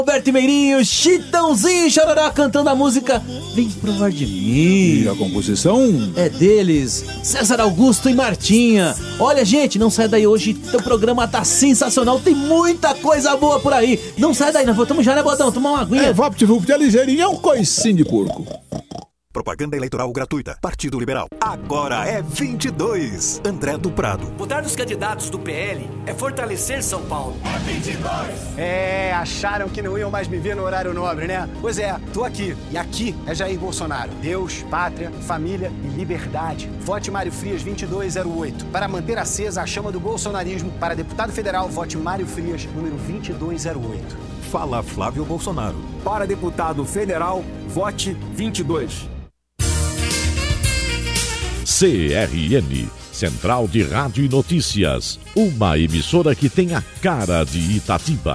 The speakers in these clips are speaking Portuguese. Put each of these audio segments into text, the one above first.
Roberto Meirinho, Chitãozinho e Chororó cantando a música Vem Provar de Mim. E a composição? É deles, César Augusto e Martinha. Olha, gente, não sai daí hoje, o programa tá sensacional, tem muita coisa boa por aí. Não sai daí, nós voltamos já, né, Bodão? Tomar uma aguinha. É, VaptVupt é ligeirinho, é um coicinho de porco. Propaganda eleitoral gratuita. Partido Liberal. Agora é 22. André do Prado. Votar nos candidatos do PL é fortalecer São Paulo. É 22. Acharam que não iam mais me ver no horário nobre, né? Pois é, tô aqui. E aqui é Jair Bolsonaro. Deus, pátria, família e liberdade. Vote Mário Frias 2208. Para manter acesa a chama do bolsonarismo, para deputado federal, vote Mário Frias, número 2208. Fala Flávio Bolsonaro. Para deputado federal, vote 22. CRN, Central de Rádio e Notícias, uma emissora que tem a cara de Itatiba.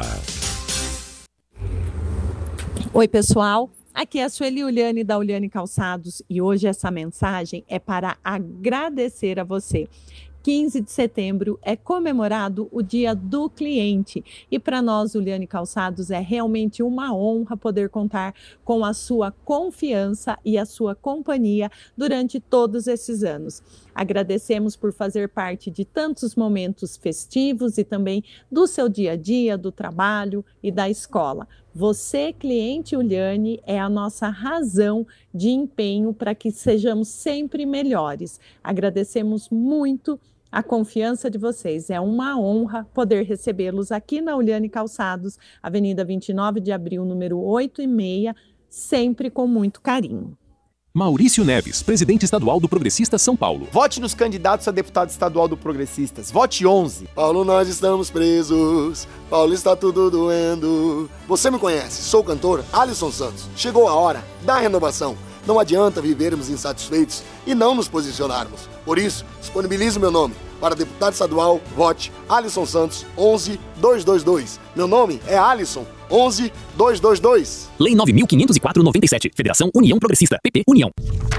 Oi, pessoal, aqui é a Sueli Uliane da Uliane Calçados e hoje essa mensagem é para agradecer a você. 15 de setembro é comemorado o Dia do Cliente e para nós, Uliane Calçados, é realmente uma honra poder contar com a sua confiança e a sua companhia durante todos esses anos. Agradecemos por fazer parte de tantos momentos festivos e também do seu dia a dia, do trabalho e da escola. Você, cliente Uliane, é a nossa razão de empenho para que sejamos sempre melhores. Agradecemos muito a confiança de vocês. É uma honra poder recebê-los aqui na Uliane Calçados, Avenida 29 de Abril, número 8,6, sempre com muito carinho. Maurício Neves, presidente estadual do Progressistas São Paulo. Vote nos candidatos a deputado estadual do Progressistas. Vote 11. Paulo, nós estamos presos. Paulo, está tudo doendo. Você me conhece, sou o cantor Alisson Santos. Chegou a hora da renovação. Não adianta vivermos insatisfeitos e não nos posicionarmos. Por isso, disponibilizo meu nome. Para deputado estadual, vote Alisson Santos 11222. Meu nome é Alisson 11222. Lei 9.504/97. Federação União Progressista. PP União.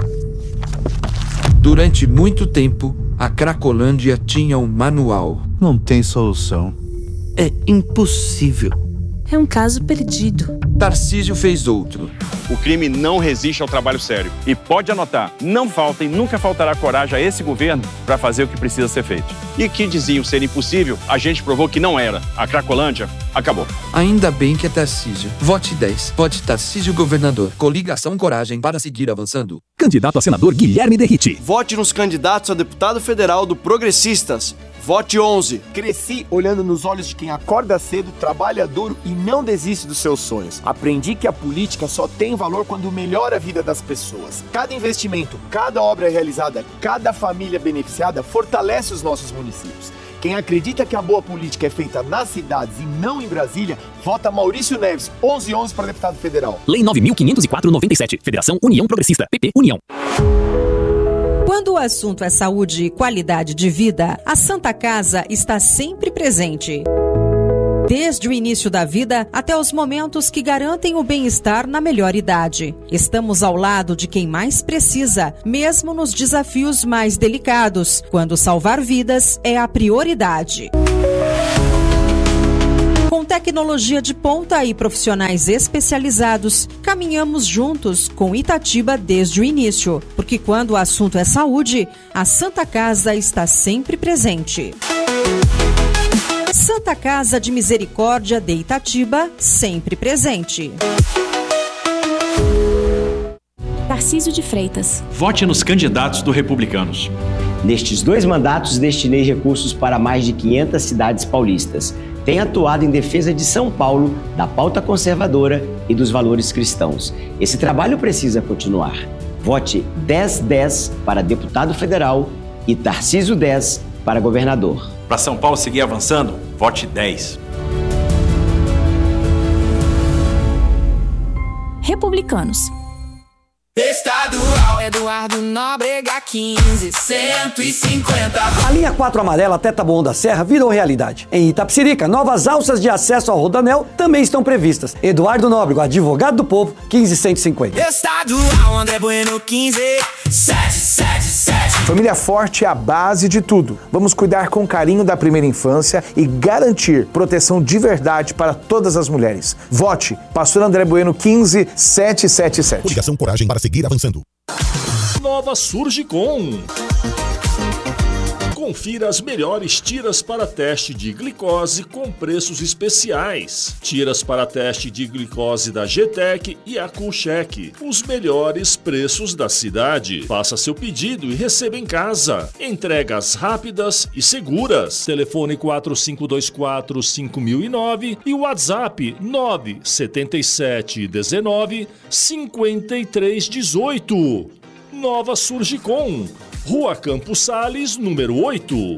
Durante muito tempo, a Cracolândia tinha um manual. Não tem solução. É impossível. É um caso perdido. Tarcísio fez outro. O crime não resiste ao trabalho sério. E pode anotar, não falta e nunca faltará coragem a esse governo para fazer o que precisa ser feito. E que diziam ser impossível, a gente provou que não era. A Cracolândia acabou. Ainda bem que é Tarcísio. Vote 10. Vote Tarcísio governador. Coligação Coragem para seguir avançando. Candidato a senador Guilherme Derriti. Vote nos candidatos a deputado federal do Progressistas. Vote 11. Cresci olhando nos olhos de quem acorda cedo, trabalha duro e não desiste dos seus sonhos. Aprendi que a política só tem valor quando melhora a vida das pessoas. Cada investimento, cada obra realizada, cada família beneficiada fortalece os nossos municípios. Quem acredita que a boa política é feita nas cidades e não em Brasília, vota Maurício Neves, 1111 para deputado federal. Lei 9.504/97. Federação União Progressista. PP União. Quando o assunto é saúde e qualidade de vida, a Santa Casa está sempre presente. Desde o início da vida até os momentos que garantem o bem-estar na melhor idade. Estamos ao lado de quem mais precisa, mesmo nos desafios mais delicados, quando salvar vidas é a prioridade. Com tecnologia de ponta e profissionais especializados, caminhamos juntos com Itatiba desde o início, porque quando o assunto é saúde, a Santa Casa está sempre presente. Santa Casa de Misericórdia de Itatiba, sempre presente. Tarcísio de Freitas. Vote nos candidatos do Republicanos. Nestes 2 mandatos, destinei recursos para mais de 500 cidades paulistas. Tenho atuado em defesa de São Paulo, da pauta conservadora e dos valores cristãos. Esse trabalho precisa continuar. Vote 1010 para deputado federal e Tarcísio 10 para governador. Para São Paulo seguir avançando, vote 10. Republicanos. Estadual é Eduardo Nóbrega 15, 150. A linha 4 amarela até Taboão da Serra virou realidade. Em Itapecerica, novas alças de acesso ao Rodanel também estão previstas. Eduardo Nóbrega, advogado do povo, 15150. Estadual André Bueno 15, 777. Família forte é a base de tudo. Vamos cuidar com carinho da primeira infância e garantir proteção de verdade para todas as mulheres. Vote Pastor André Bueno 15, 777. Coligação Coragem para seguir avançando. Nova Surgicom. Confira as melhores tiras para teste de glicose com preços especiais. Tiras para teste de glicose da GTEC e a Coolcheck. Os melhores preços da cidade. Faça seu pedido e receba em casa. Entregas rápidas e seguras. Telefone 4524-5009 e WhatsApp 97719-5318. Nova Surgicom. Rua Campos Sales, número 8.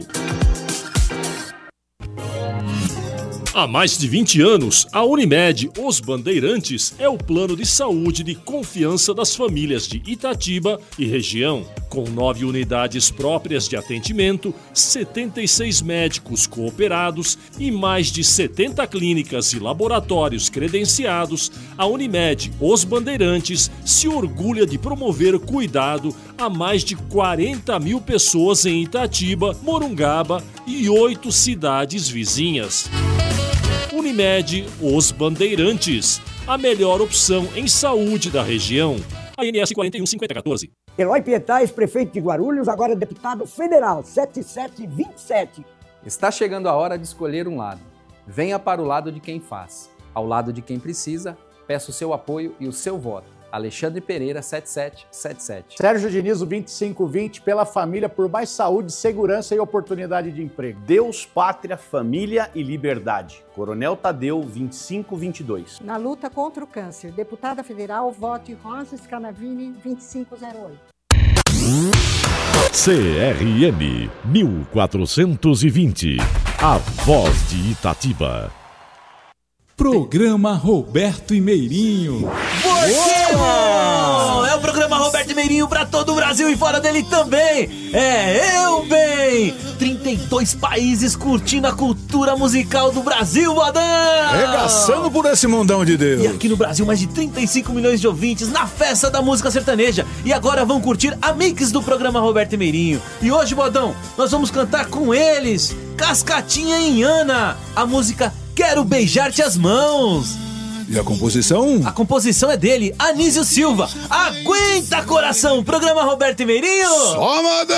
Há mais de 20 anos, a Unimed Os Bandeirantes é o plano de saúde de confiança das famílias de Itatiba e região. Com 9 unidades próprias de atendimento, 76 médicos cooperados e mais de 70 clínicas e laboratórios credenciados, a Unimed Os Bandeirantes se orgulha de promover cuidado a mais de 40 mil pessoas em Itatiba, Morungaba e 8 cidades vizinhas. Unimed Os Bandeirantes, a melhor opção em saúde da região. ANS 415014. Eloy Pietais, prefeito de Guarulhos, agora deputado federal, 7727. Está chegando a hora de escolher um lado. Venha para o lado de quem faz. Ao lado de quem precisa, peço o seu apoio e o seu voto. Alexandre Pereira, 7777. Sérgio Diniz, 2520, pela família, por mais saúde, segurança e oportunidade de emprego. Deus, Pátria, Família e Liberdade. Coronel Tadeu, 2522. Na luta contra o câncer, deputada federal, vote Rosa Scanavini, 2508. CRM 1420. A voz de Itatiba. Programa Roberto e Meirinho. É o programa Roberto e Meirinho pra todo o Brasil e fora dele também. Eu bem! 32 países curtindo a cultura musical do Brasil, Bodão! Regaçando por esse mundão de Deus. E aqui no Brasil, mais de 35 milhões de ouvintes na festa da música sertaneja. E agora vão curtir a mix do programa Roberto e Meirinho. E hoje, Bodão, nós vamos cantar com eles, Cascatinha e Inhana, a música Quero Beijar-te as Mãos. E a composição? A composição é dele, Anísio Silva. Aguenta, coração! Programa Roberto e Meirinho! Só mandando!